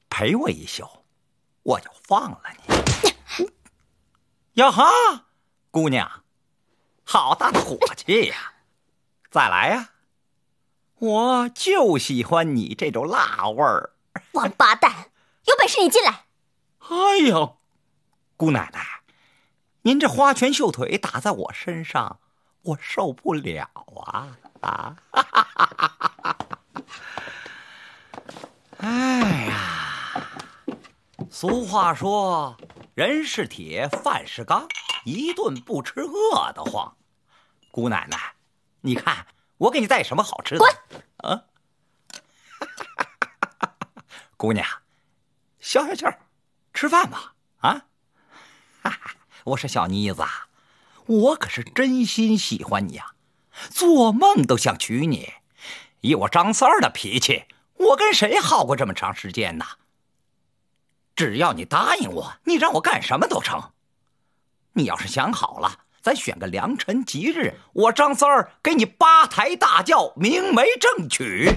陪我一宿，我就放了你。呀哈，姑娘，好大的火气呀！再来呀！我就喜欢你这种辣味儿。 王八蛋，有本事你进来！ 哎呀，姑奶奶，您这花拳绣腿打在我身上，我受不了啊！哎呀，俗话说，人是铁，饭是钢，一顿不吃饿得慌。姑奶奶，你看我给你带什么好吃的？ 滚！ 啊！姑娘，消消气儿，吃饭吧。啊！我说小妮子，我可是真心喜欢你呀，做梦都想娶你。以我张三儿的脾气，我跟谁耗过这么长时间呢？只要你答应我，你让我干什么都成。你要是想好了，咱选个良辰吉日，我张三儿给你八抬大轿，明媒正娶。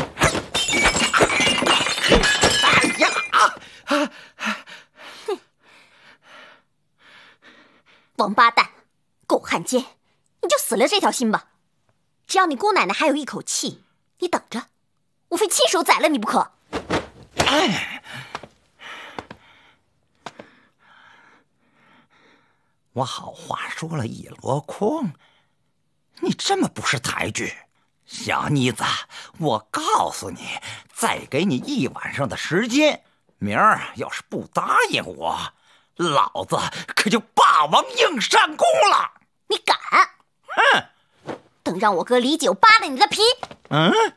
哎呀！ 王八蛋，狗汉奸，你就死了这条心吧！只要你姑奶奶还有一口气，你等着，我非亲手宰了你不可！ 哎，我好话说了一箩筐，你这么不识抬举。小妮子，我告诉你，再给你一晚上的时间，明儿要是不答应我，老子可就霸王硬上弓了！ 你敢？ 哼！ 等让我哥李九扒了你的皮！ 嗯。